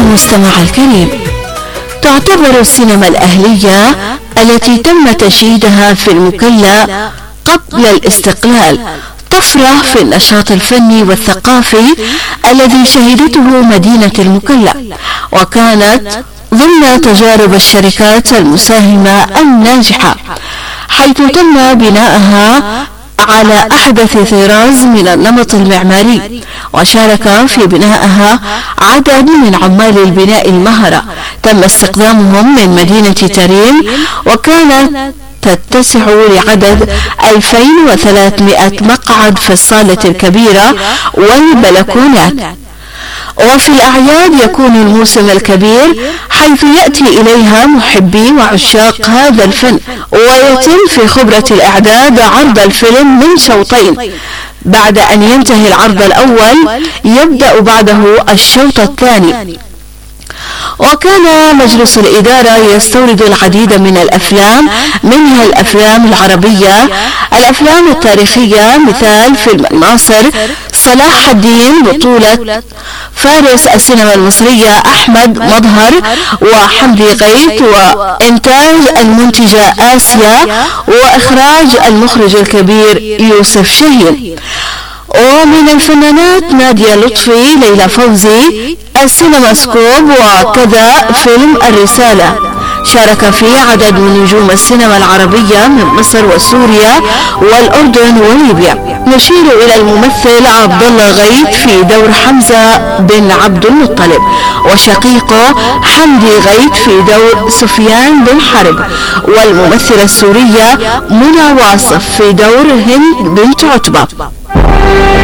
المستمع الكريم، تعتبر السينما الأهلية التي تم تشييدها في المكلا قبل الاستقلال طفرة في النشاط الفني والثقافي الذي شهدته مدينة المكلا، وكانت ضمن تجارب الشركات المساهمة الناجحة، حيث تم بناءها على أحدث طراز من النمط المعماري، وشارك في بنائها عدد من عمال البناء المهرة تم استخدامهم من مدينة تريم، وكانت تتسع لعدد 2300 مقعد في الصالة الكبيرة والبلكونات. وفي الأعياد يكون الموسم الكبير، حيث يأتي إليها محبي وعشاق هذا الفن، ويتم في خبرة الإعداد عرض الفيلم من شوطين. بعد أن ينتهي العرض الأول يبدأ بعده الشوط الثاني. وكان مجلس الإدارة يستورد العديد من الأفلام، منها الأفلام العربية، الأفلام التاريخية، مثال فيلم الناصر صلاح الدين بطولة فارس السينما المصرية أحمد مظهر وحمدي غيث، وإنتاج المنتجة آسيا، وإخراج المخرج الكبير يوسف شاهين. ومن الفنانات نادية لطفي، ليلى فوزي، السينما سكوب، وكذا فيلم الرسالة. شارك فيه عدد من نجوم السينما العربية من مصر وسوريا والأردن وليبيا. نشير إلى الممثل عبد الله غيث في دور حمزة بن عبد المطلب، وشقيقه حمدي غيث في دور سفيان بن حرب، والممثلة السورية منى واصف في دور هند بنت عتبة.